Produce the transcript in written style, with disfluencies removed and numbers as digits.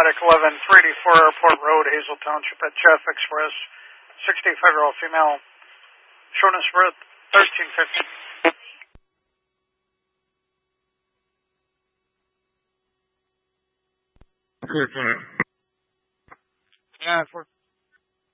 Medic 11, 384 Airport Road, Hazel Township at Jeff Express. 65-year-old female. Shortness of breath, 1350. Clear for it. Yeah, for